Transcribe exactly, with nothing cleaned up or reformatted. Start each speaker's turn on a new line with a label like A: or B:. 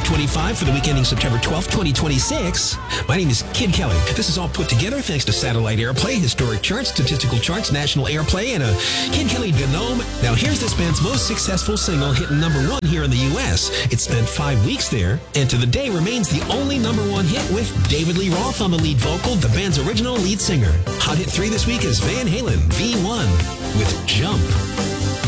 A: twenty-five for the week ending September twelfth, twenty twenty-six. My name is Kid Kelly. This is all put together thanks to satellite airplay, historic charts, statistical charts, national airplay, and a Kid Kelly Gnome. Now here's this band's most successful single, hitting number one here in the U S. It spent five weeks there, and to the day remains the only number one hit with David Lee Roth on the lead vocal, the band's original lead singer. Hot hit three this week is Van Halen, V one, with Jump.